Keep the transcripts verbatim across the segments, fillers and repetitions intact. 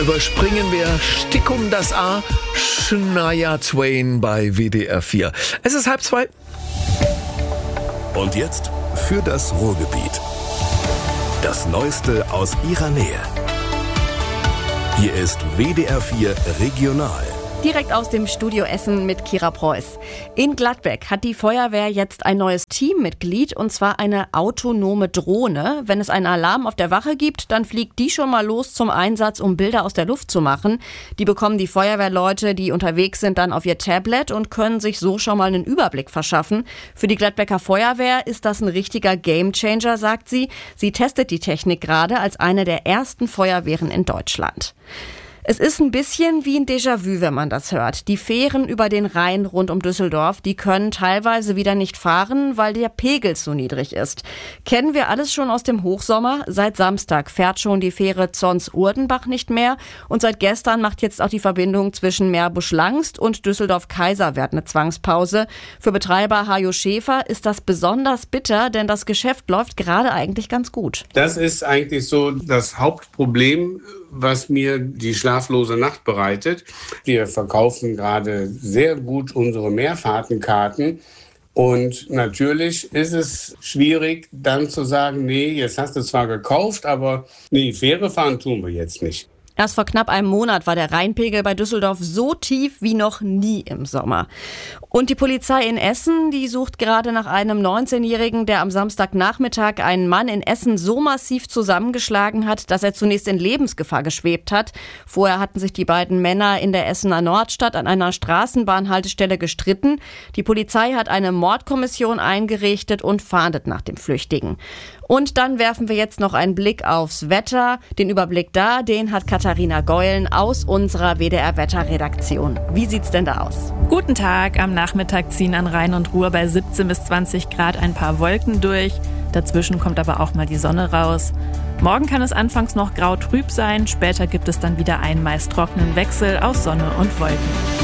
Überspringen wir Stickum das A, Shania Twain bei W D R vier. Es ist halb zwei. Und jetzt für das Ruhrgebiet. Das Neueste aus ihrer Nähe. Hier ist W D R vier Regional. Direkt aus dem Studio Essen mit Kira Preuß. In Gladbeck hat die Feuerwehr jetzt ein neues Teammitglied, und zwar eine autonome Drohne. Wenn es einen Alarm auf der Wache gibt, dann fliegt die schon mal los zum Einsatz, um Bilder aus der Luft zu machen. Die bekommen die Feuerwehrleute, die unterwegs sind, dann auf ihr Tablet und können sich so schon mal einen Überblick verschaffen. Für die Gladbecker Feuerwehr ist das ein richtiger Gamechanger, sagt sie. Sie testet die Technik gerade als eine der ersten Feuerwehren in Deutschland. Es ist ein bisschen wie ein Déjà-vu, wenn man das hört. Die Fähren über den Rhein rund um Düsseldorf, die können teilweise wieder nicht fahren, weil der Pegel so niedrig ist. Kennen wir alles schon aus dem Hochsommer? Seit Samstag fährt schon die Fähre Zons-Urdenbach nicht mehr. Und seit gestern macht jetzt auch die Verbindung zwischen Meerbusch-Langst und Düsseldorf-Kaiserwerth eine Zwangspause. Für Betreiber Hajo Schäfer ist das besonders bitter, denn das Geschäft läuft gerade eigentlich ganz gut. Das ist eigentlich so das Hauptproblem, was mir die schlaflose Nacht bereitet. Wir verkaufen gerade sehr gut unsere Mehrfahrtenkarten. Und natürlich ist es schwierig, dann zu sagen, nee, jetzt hast du zwar gekauft, aber nee, Fähre fahren tun wir jetzt nicht. Erst vor knapp einem Monat war der Rheinpegel bei Düsseldorf so tief wie noch nie im Sommer. Und die Polizei in Essen, die sucht gerade nach einem neunzehnjährigen, der am Samstagnachmittag einen Mann in Essen so massiv zusammengeschlagen hat, dass er zunächst in Lebensgefahr geschwebt hat. Vorher hatten sich die beiden Männer in der Essener Nordstadt an einer Straßenbahnhaltestelle gestritten. Die Polizei hat eine Mordkommission eingerichtet und fahndet nach dem Flüchtigen. Und dann werfen wir jetzt noch einen Blick aufs Wetter. Den Überblick da, den hat Katharina Geulen aus unserer W D R-Wetterredaktion. Wie sieht's denn da aus? Guten Tag. Am Nachmittag ziehen an Rhein und Ruhr bei siebzehn bis zwanzig Grad ein paar Wolken durch. Dazwischen kommt aber auch mal die Sonne raus. Morgen kann es anfangs noch grau-trüb sein. Später gibt es dann wieder einen meist trockenen Wechsel aus Sonne und Wolken.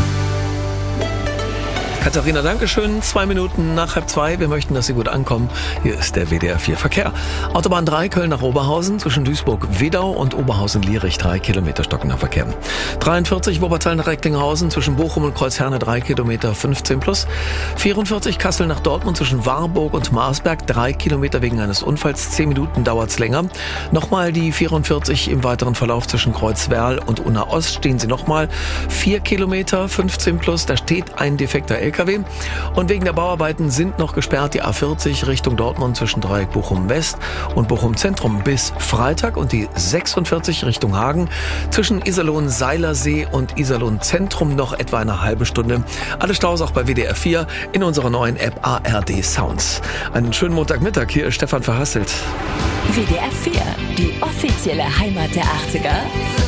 Katharina, Dankeschön. Zwei Minuten nach halb zwei. Wir möchten, dass Sie gut ankommen. Hier ist der W D R vier Verkehr. Autobahn drei, Köln nach Oberhausen, zwischen Duisburg-Wedau und Oberhausen-Lierich, drei Kilometer stockender Verkehr. dreiundvierzig, Wuppertal nach Recklinghausen, zwischen Bochum und Kreuzherne, drei Kilometer, fünfzehn plus. vierundvierzig, Kassel nach Dortmund, zwischen Warburg und Marsberg, drei Kilometer wegen eines Unfalls. zehn Minuten dauert's länger. Nochmal die vierundvierzig im weiteren Verlauf zwischen Kreuzwerl und Unna Ost stehen Sie nochmal. vier Kilometer, fünfzehn plus, da steht ein defekter L K W. Und wegen der Bauarbeiten sind noch gesperrt die A vierzig Richtung Dortmund zwischen Dreieck Bochum West und Bochum Zentrum bis Freitag und die sechsundvierzig Richtung Hagen zwischen Iserlohn-Seilersee und Iserlohn-Zentrum noch etwa eine halbe Stunde. Alle Staus auch bei W D R vier in unserer neuen App A R D Sounds. Einen schönen Montagmittag, hier ist Stefan Verhasselt. W D R vier, die offizielle Heimat der achtziger.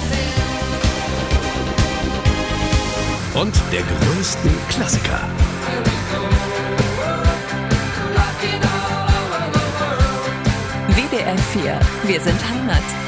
Und der größten Klassiker. W D R vier, wir sind Heimat.